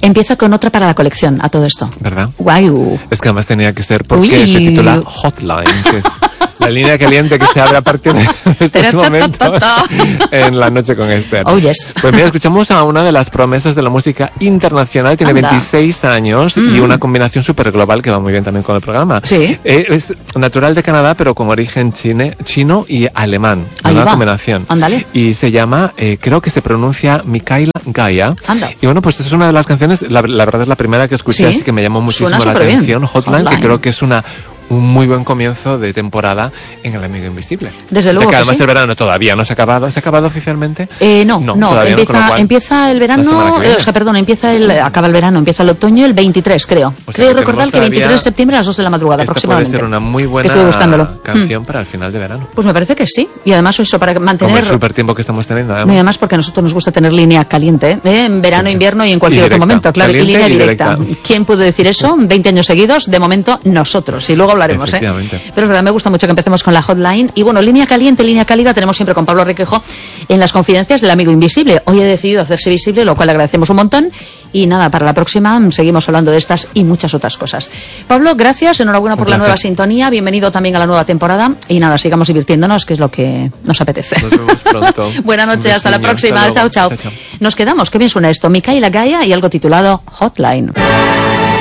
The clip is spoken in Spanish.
empieza con otra para la colección a todo esto. ¿Verdad? Guau. Es que además tenía que ser porque se titula Hotline, que es la línea caliente que se abre a partir de estos momentos en La Noche con Esther. Oh, yes. Pues mira, escuchamos a una de las promesas de la música internacional, tiene 26 años y una combinación súper global que va muy bien también con el programa. Sí. Es natural de Canadá, pero con origen chino y alemán. Una combinación. Ándale. Y se llama, creo que se pronuncia Mikaela Gaia. Anda. Y bueno, pues es una de las canciones, la verdad es la primera que escuché, así que me llamó muchísimo la atención. Hotline, que creo que es un muy buen comienzo de temporada en El Amigo Invisible. Desde luego. Que que además sí. el verano todavía no se ha acabado. ¿Se ha acabado oficialmente? No, empieza el verano, acaba el verano, empieza el otoño el 23, creo. Creo recordar que 23 de septiembre a las 2 de la madrugada aproximadamente. Puede ser una muy buena canción para el final de verano. Pues me parece que sí. Y además eso, para mantener... Como el súper tiempo que estamos teniendo. Y además porque a nosotros nos gusta tener línea caliente, en verano, invierno y en cualquier otro momento. Claro, y línea directa. ¿Quién pudo decir eso? 20 años seguidos, de momento nosotros. Y luego hablaremos, Pero es verdad, me gusta mucho que empecemos con la Hotline. Y bueno, línea caliente, línea cálida, tenemos siempre con Pablo Requejo en las confidencias del Amigo Invisible. Hoy he decidido hacerse visible, lo cual le agradecemos un montón. Y nada, para la próxima seguimos hablando de estas y muchas otras cosas. Pablo, gracias, enhorabuena por la nueva sintonía, bienvenido también a la nueva temporada. Y nada, sigamos divirtiéndonos, que es lo que nos apetece. Nos vemos pronto. Buenas noches, hasta la próxima. Chao, chao. Nos quedamos, qué bien suena esto. Mikaela Gaia y algo titulado Hotline.